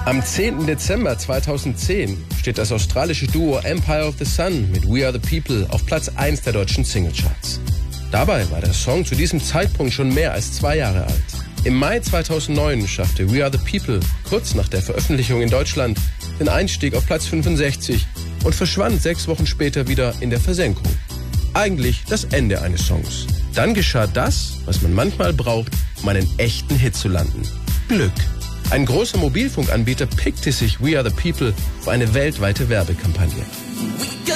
Am 10. Dezember 2010 steht das australische Duo Empire of the Sun mit We Are the People auf Platz 1 der deutschen Singlecharts. Dabei war der Song zu diesem Zeitpunkt schon mehr als 2 Jahre alt. Im Mai 2009 schaffte We Are the People kurz nach der Veröffentlichung in Deutschland den Einstieg auf Platz 65 und verschwand 6 Wochen später wieder in der Versenkung. Eigentlich das Ende eines Songs. Dann geschah das, was man manchmal braucht, um einen echten Hit zu landen. Glück. Ein großer Mobilfunkanbieter pickte sich We Are the People für eine weltweite Werbekampagne.